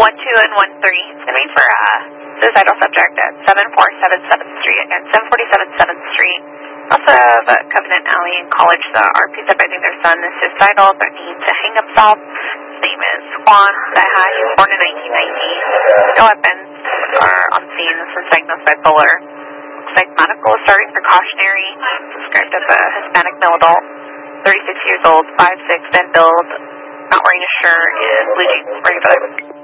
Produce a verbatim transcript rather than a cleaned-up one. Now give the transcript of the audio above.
one two and one three. It's going to be for a suicidal subject at seven four seven seventh Street and seven forty-seven seventh Street. Also have uh, Covenant Alley in College. The R P's advising their son is suicidal, threatening to hang himself. His name is Juan Ceja. He was born in nineteen ninety. No weapons are on scene. This is diagnosed bipolar. Looks like medical is starting precautionary. Described as a Hispanic male adult, thirty-six years old, five six, thin build, not wearing a shirt, and blue jeans, regular.